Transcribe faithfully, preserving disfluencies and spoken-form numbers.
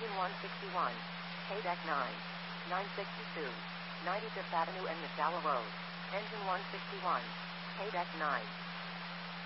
Engine one sixty-one. K-Deck nine. nine sixty-two. ninety-fifth Avenue and Nassau Road. Engine one sixty-one. K-Deck nine.